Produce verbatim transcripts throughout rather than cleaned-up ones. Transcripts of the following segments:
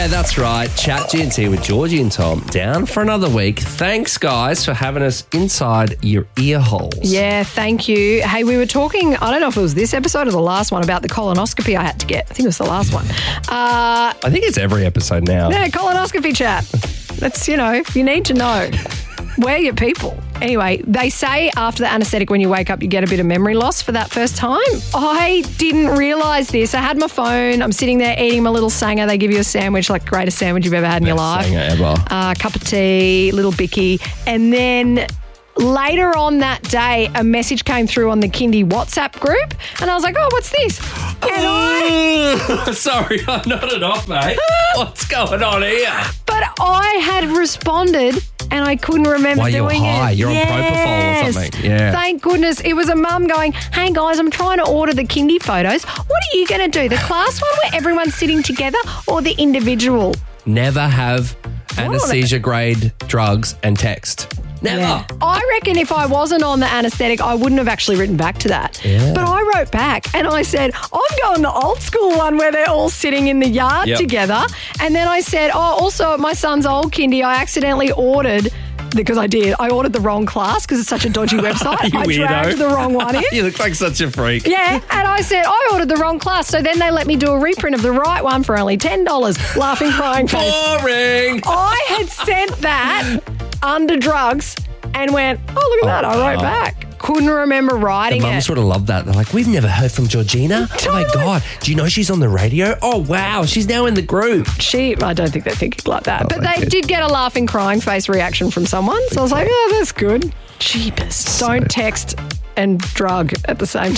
Yeah, that's right. Chat G and T with Georgie and Tom down for another week. Thanks, guys, for having us inside your ear holes. Yeah, thank you. Hey, we were talking, I don't know if it was this episode or the last one, about the colonoscopy I had to get. I think it was the last one. Uh, I think it's every episode now. yeah, colonoscopy chat. That's, you know, if you need to know, we're your people. Anyway, they say after the anaesthetic, when you wake up, you get a bit of memory loss for that first time. I didn't realise this. I had my phone. I'm sitting there eating my little Sanger. They give you a sandwich, like the greatest sandwich you've ever had in your life. Sanger ever. Uh, cup of tea, little bicky. And then later on that day, a message came through on the Kindy WhatsApp group. And I was like, oh, what's this? And I... Sorry, I'm nodded off, mate. What's going on here? But I had responded and I couldn't remember While you're doing high, it. you're on Yes. propofol or something. Yeah. Thank goodness. It was a mum going, hey guys, I'm trying to order the Kindy photos. What are you going to do? The class one where everyone's sitting together or the individual? Never have anaesthesia grade drugs and text. Never. Yeah. I reckon if I wasn't on the anaesthetic, I wouldn't have actually written back to that. Yeah. But I wrote back and I said, I'm going the old school one where they're all sitting in the yard Yep. together. And then I said, oh, also at my son's old kindy, I accidentally ordered, because I did, I ordered the wrong class because it's such a dodgy website. You I weirdo. dragged the wrong one in. You look like such a freak. Yeah, and I said, I ordered the wrong class. So then they let me do a reprint of the right one for only ten dollars. Laughing, crying face. Boring. I had sent that under drugs and went, oh, look at that. I wrote back. Couldn't remember writing The it. mums would have loved that. They're like, we've never heard from Georgina. Oh, my God. Do you know she's on the radio? Oh, wow. She's now in the group. She, I don't think they think it like that. Oh, but they okay. did get a laughing, crying face reaction from someone. So I was like, oh, that's good. Jeepers. Don't text and drug at the same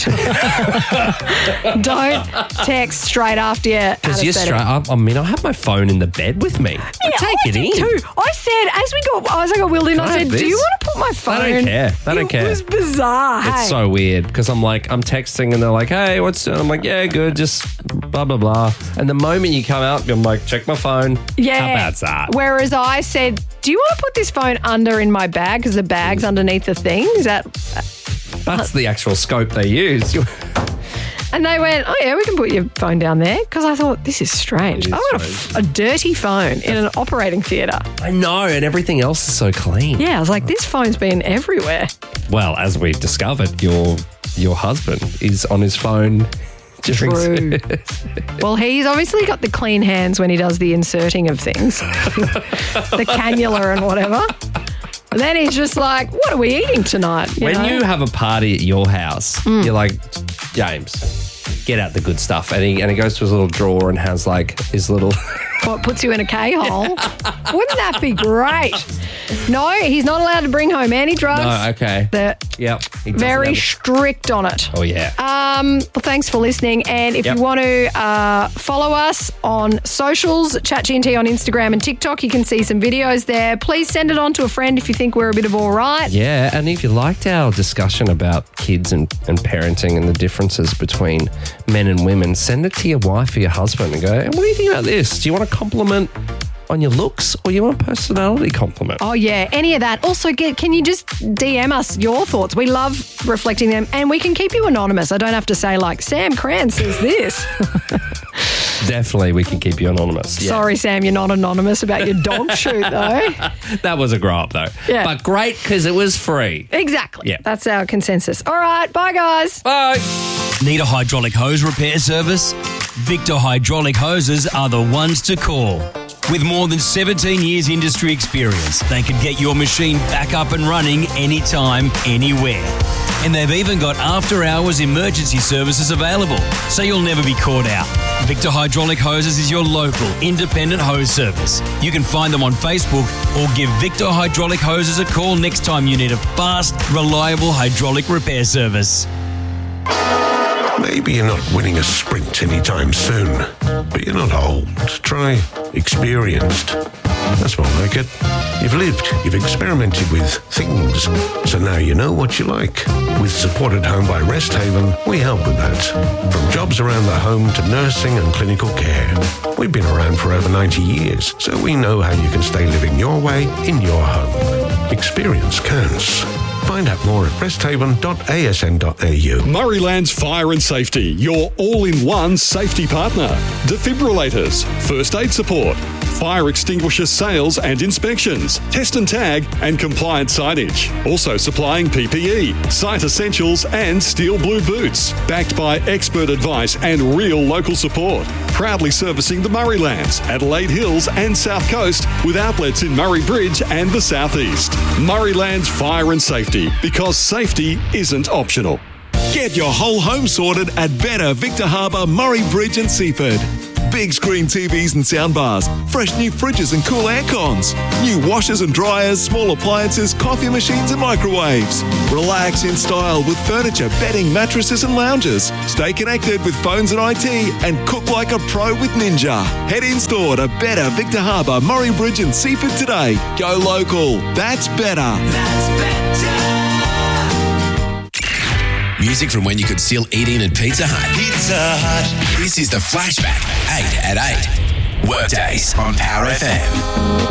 time. Don't text straight after your Because you're straight up. I mean, I have my phone in the bed with me. I Yeah, take I it did in. too. I said, as we got, as I got wheeled in, Can I I said, have do this? you want to put my phone? They don't care. They don't care. It was bizarre. It's hey? so weird because I'm like, I'm texting and they're like, hey, what's doing? I'm like, yeah, good, just blah, blah, blah. And the moment you come out, I'm like, check my phone. Yeah. How bad's that? Whereas I said, do you want to put this phone under in my bag because the bag's underneath the thing? Is that... That's the actual scope they use. And they went, oh, yeah, we can put your phone down there. Because I thought, this is strange. It is I've got a, f- a dirty phone in an operating theatre. I know, and everything else is so clean. Yeah, I was like, this phone's been everywhere. Well, as we discovered, your your husband is on his phone. True. Well, he's obviously got the clean hands when he does the inserting of things. The cannula and whatever. And then he's just like, what are we eating tonight? You when know? you have a party at your house, you're like, James, get out the good stuff. And he, and he goes to his little drawer and has like his little... What puts you in a K-hole? Wouldn't that be great? No, he's not allowed to bring home any drugs. No, okay. They're Yep. he doesn't very have a- strict on it. Oh, yeah. Um, well, thanks for listening. And if Yep. you want to uh, follow us on socials, Chat G and T on Instagram and TikTok, you can see some videos there. Please send it on to a friend if you think we're a bit of all right. Yeah, and if you liked our discussion about kids and, and parenting and the differences between men and women, send it to your wife or your husband and go, hey, what do you think about this? Do you want a compliment on your looks or you want a personality compliment? Oh, yeah, any of that. Also, get, can you just D M us your thoughts? We love reflecting them, and we can keep you anonymous. I don't have to say, like, Sam Cran says this. Definitely, we can keep you anonymous. Yeah. Sorry, Sam, you're not anonymous about your dog shoot, though. That was a grow up, though. Yeah. But great because it was free. Exactly. Yeah. That's our consensus. All right, bye, guys. Bye. Need a hydraulic hose repair service? Victor Hydraulic Hoses are the ones to call. With more than seventeen years industry experience, they can get your machine back up and running anytime, anywhere. And they've even got after-hours emergency services available, so you'll never be caught out. Victor Hydraulic Hoses is your local independent hose service. You can find them on Facebook or give Victor Hydraulic Hoses a call next time you need a fast, reliable hydraulic repair service. Maybe you're not winning a sprint anytime soon, but you're not old. Try experienced. That's more like it. You've lived, you've experimented with things, so now you know what you like. With Support at Home by Rest Haven, we help with that. From jobs around the home to nursing and clinical care. We've been around for over ninety years, so we know how you can stay living your way in your home. Experience counts. Find out more at resthaven dot a s n dot a u. Murraylands Fire and Safety, your all-in-one safety partner. Defibrillators, first aid support, fire extinguisher sales and inspections, test and tag and compliant signage. Also supplying P P E, site essentials and steel blue boots. Backed by expert advice and real local support. Proudly servicing the Murraylands, Adelaide Hills and South Coast with outlets in Murray Bridge and the South East. Murraylands Fire and Safety, because safety isn't optional. Get your whole home sorted at Better Victor Harbour, Murray Bridge and Seaford. Big screen T Vs and soundbars, fresh new fridges and cool air cons, new washers and dryers, small appliances, coffee machines and microwaves. Relax in style with furniture, bedding, mattresses and lounges. Stay connected with phones and I T and cook like a pro with Ninja. Head in store to Better Victor Harbour, Murray Bridge and Seaford today. Go local. That's better. That's better. Music from when you could still eat in at Pizza Hut. Pizza Hut. This is the Flashback, eight at eight. Workdays on Power F M.